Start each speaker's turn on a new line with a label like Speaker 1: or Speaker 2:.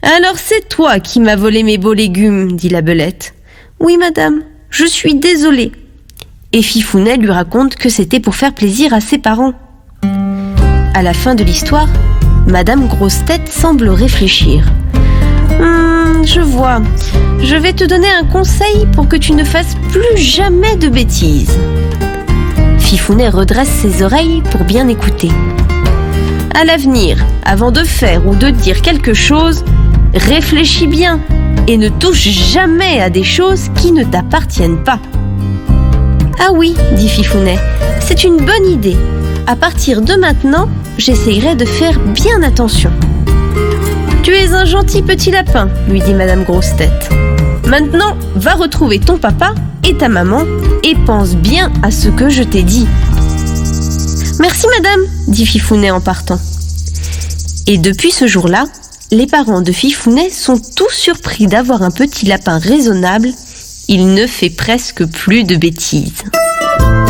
Speaker 1: Alors c'est toi qui m'as volé mes beaux légumes, dit la belette. Oui, madame, je suis désolée. Et Fifounet lui raconte que c'était pour faire plaisir à ses parents. À la fin de l'histoire, Madame Grosse-Tête semble réfléchir. Je vois. Je vais te donner un conseil pour que tu ne fasses plus jamais de bêtises. Fifounet redresse ses oreilles pour bien écouter. À l'avenir, avant de faire ou de dire quelque chose, réfléchis bien et ne touche jamais à des choses qui ne t'appartiennent pas. Ah oui, dit Fifounet, c'est une bonne idée. À partir de maintenant, j'essayerai de faire bien attention. Tu es un gentil petit lapin, lui dit Madame Grosse-Tête. Maintenant, va retrouver ton papa et ta maman et pense bien à ce que je t'ai dit. Merci madame, dit Fifounet en partant. Et depuis ce jour-là, les parents de Fifounet sont tous surpris d'avoir un petit lapin raisonnable. Il ne fait presque plus de bêtises.